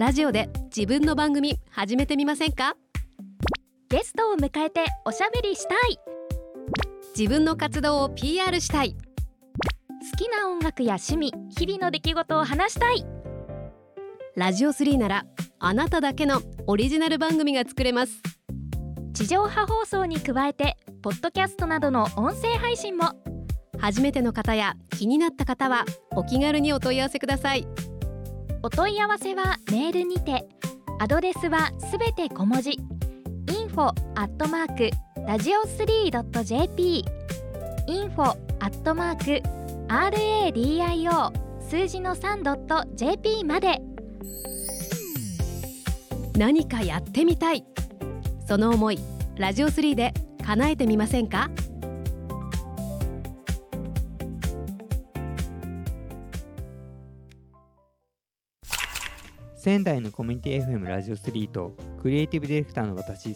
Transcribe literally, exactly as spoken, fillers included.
ラジオで自分の番組始めてみませんか？ ゲストを迎えておしゃべりしたい。 自分の活動を ピーアール したい。 好きな音楽や趣味、日々の出来事を話したい。 ラジオスリーならあなただけのオリジナル番組が作れます。 地上波放送に加えてポッドキャストなどの音声配信も。 初めての方や気になった方はお気軽にお問い合わせください。 お問い合わせはメールにて、アドレスはすべて小文字 インフォ アットマーク ラジオスリー ドット ジェーピー インフォ アットマーク アールエーディーアイオー 数字の さん ドット ジェーピー まで。 何かやってみたい、その思いラジオスリーで叶えてみませんか？ 仙台のコミュニティ エフエム ラジオスリーとクリエイティブディレクターの私